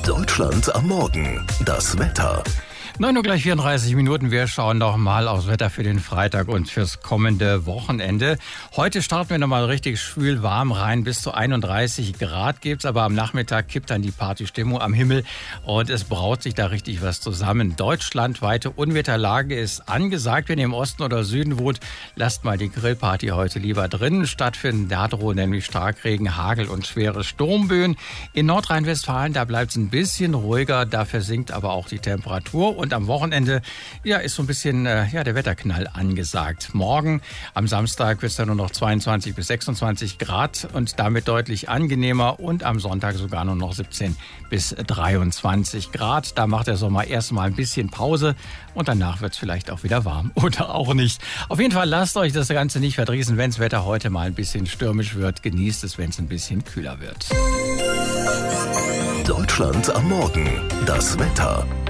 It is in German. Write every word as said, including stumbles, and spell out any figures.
Deutschland am Morgen. Das Wetter. neun Uhr gleich vierunddreißig Minuten. Wir schauen noch mal aufs Wetter für den Freitag und fürs kommende Wochenende. Heute starten wir noch mal richtig schwül warm rein. Bis zu einunddreißig Grad gibt's, aber am Nachmittag kippt dann die Partystimmung am Himmel und es braut sich da richtig was zusammen. Deutschlandweite Unwetterlage ist angesagt. Wenn ihr im Osten oder Süden wohnt, lasst mal die Grillparty heute lieber drinnen stattfinden. Da drohen nämlich Starkregen, Hagel und schwere Sturmböen. In Nordrhein-Westfalen, da bleibt's ein bisschen ruhiger. Dafür sinkt aber auch die Temperatur. Und am Wochenende, ja, ist so ein bisschen äh, ja, der Wetterknall angesagt. Morgen, am Samstag, wird es dann nur noch zweiundzwanzig bis sechsundzwanzig Grad und damit deutlich angenehmer. Und am Sonntag sogar nur noch siebzehn bis dreiundzwanzig Grad. Da macht der Sommer erstmal ein bisschen Pause und danach wird es vielleicht auch wieder warm oder auch nicht. Auf jeden Fall lasst euch das Ganze nicht verdrießen, wenn das Wetter heute mal ein bisschen stürmisch wird. Genießt es, wenn es ein bisschen kühler wird. Deutschland am Morgen. Das Wetter.